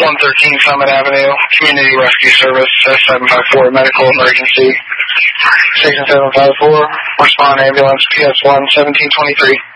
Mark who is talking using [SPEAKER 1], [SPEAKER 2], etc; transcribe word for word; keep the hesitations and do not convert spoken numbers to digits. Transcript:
[SPEAKER 1] one thirteen Summit Avenue, Community Rescue Service, S seven five four, medical emergency. Station seven five four, respond ambulance, P S one, seventeen twenty-three.